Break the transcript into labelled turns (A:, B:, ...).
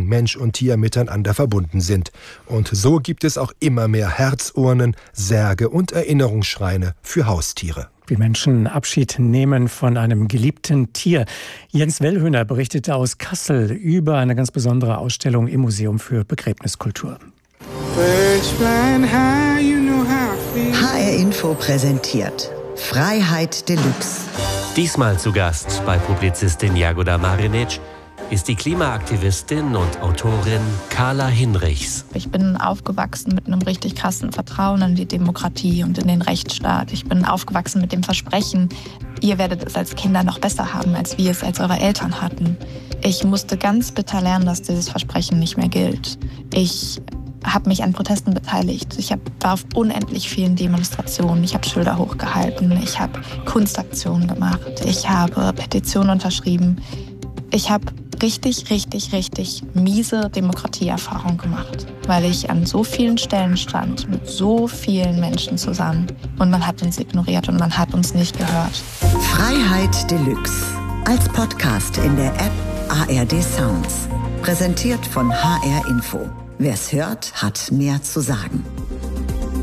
A: Mensch und Tier miteinander verbunden sind. Und so gibt es auch immer mehr Herzurnen, Särge und Erinnerungsschreine für Haustiere.
B: Wie Menschen Abschied nehmen von einem geliebten Tier. Jens Wellhöhner berichtete aus Kassel über eine ganz besondere Ausstellung im Museum für Begräbniskultur.
C: HR Info präsentiert Freiheit Deluxe.
D: Diesmal zu Gast bei Publizistin Jagoda Marinic ist die Klimaaktivistin und Autorin Carla Hinrichs.
E: Ich bin aufgewachsen mit einem richtig krassen Vertrauen in die Demokratie und in den Rechtsstaat. Ich bin aufgewachsen mit dem Versprechen, ihr werdet es als Kinder noch besser haben, als wir es als eure Eltern hatten. Ich musste ganz bitter lernen, dass dieses Versprechen nicht mehr gilt. Ich habe mich an Protesten beteiligt. Ich war auf unendlich vielen Demonstrationen. Ich habe Schilder hochgehalten. Ich habe Kunstaktionen gemacht. Ich habe Petitionen unterschrieben. Ich habe richtig miese Demokratieerfahrung gemacht, weil ich an so vielen Stellen stand, mit so vielen Menschen zusammen. Und man hat uns ignoriert und man hat uns nicht gehört.
C: Freiheit Deluxe. Als Podcast in der App ARD Sounds. Präsentiert von HR Info. Wer's hört, hat mehr zu sagen.